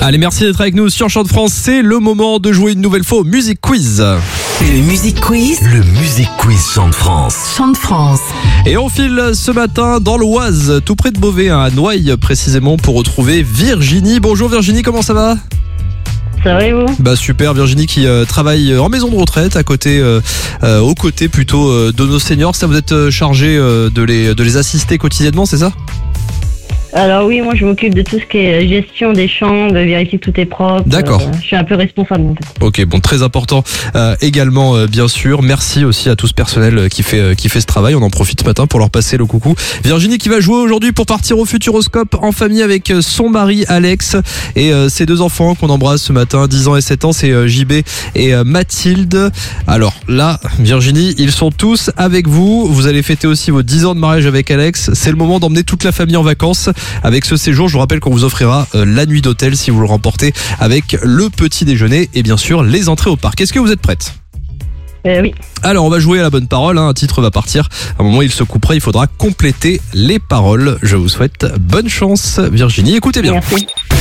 Allez, merci d'être avec nous sur Chant de France. C'est le moment de jouer une nouvelle fois au Music Quiz. Le Music Quiz. Le Music Quiz Chant de France. Chant de France. Et on file ce matin dans l'Oise, tout près de Beauvais, à Noailles précisément, pour retrouver Virginie. Bonjour Virginie, comment ça va ? Ça va et vous ? Bah super, Virginie qui travaille en maison de retraite à côté, aux côtés plutôt de nos seniors. Ça, vous êtes chargé de les assister quotidiennement, c'est ça ? Alors oui, moi je m'occupe de tout ce qui est gestion des chambres, vérifier que tout est propre. D'accord. Je suis un peu responsable en fait. Ok, bon, très important également, bien sûr. Merci aussi à tout ce personnel qui fait ce travail. On en profite ce matin pour leur passer le coucou. Virginie qui va jouer aujourd'hui pour partir au Futuroscope en famille avec son mari Alex et ses deux enfants qu'on embrasse ce matin, 10 ans et 7 ans, c'est JB et Mathilde. Alors là, Virginie, ils sont tous avec vous. Vous allez fêter aussi vos 10 ans de mariage avec Alex. C'est le moment d'emmener toute la famille en vacances. Avec ce séjour, je vous rappelle qu'on vous offrira la nuit d'hôtel si vous le remportez avec le petit déjeuner et bien sûr les entrées au parc. Est-ce que vous êtes prête ? Oui. Alors on va jouer à la bonne parole, un titre va partir. À un moment il se coupera, il faudra compléter les paroles. Je vous souhaite bonne chance Virginie, écoutez bien. Merci.